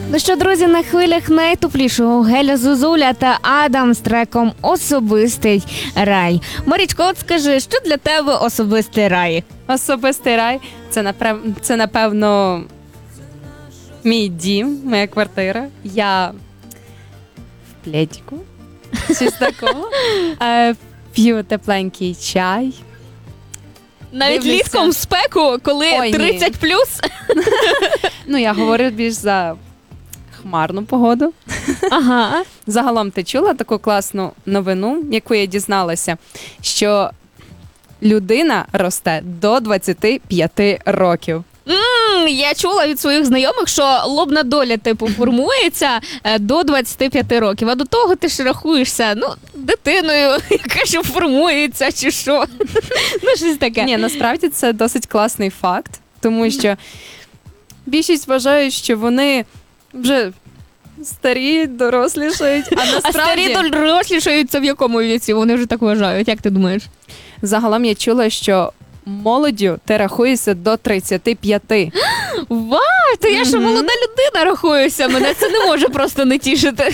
Ну що, друзі, на хвилях найтеплішого Геля Зозуля та Адам з треком «Особистий рай». Марічко, от скажи, що для тебе особистий рай? Особистий рай це напевно мій дім, моя квартира. Я в пледіку, щось такого. П'ю тепленький чай. Навіть Дивлюся. літком в спеку, коли Ой, ні. 30+. Ну, я говорю більш за хмарну погоду. Ага. Загалом ти чула таку класну новину, яку я дізналася, що людина росте до 25 років. Я чула від своїх знайомих, що лобна доля типу формується до 25 років, а до того ти ж рахуєшся, дитиною, яка ще формується, чи що. Ну, щось таке. Ні, насправді це досить класний факт, тому що більшість вважають, що вони вже старі, дорослішають, а А насправді старі дорослішаються в якому віці? Вони вже так вважають. Як ти думаєш? загалом я чула, що молоддю ти рахуєшся до 35. Вау, то я ще молода людина рахуюся, мене це не може просто не тішити.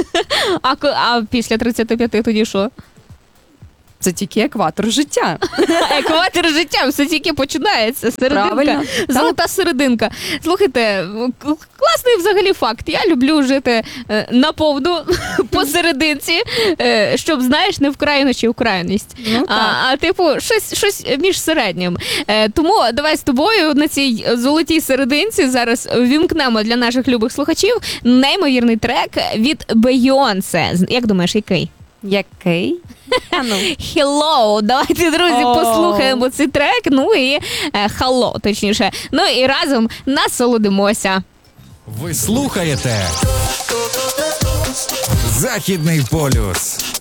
А після 35 тоді що? Це тільки екватор життя. Екватор життя, все тільки починається. Серединка. Правильно. Золота серединка. Слухайте, класний взагалі факт. Я люблю жити наповну, посерединці, щоб, знаєш, не в крайність чи в крайність. Ну, так. А типу, щось між середнім. Тому давай з тобою на цій золотій серединці зараз вімкнемо для наших любих слухачів неймовірний трек від Бейонсе. Як думаєш, який? Який? Hello. Давайте, друзі, послухаємо цей трек. Ну і hello, точніше. Ну і разом насолодимося. Ви слухаєте Західний полюс.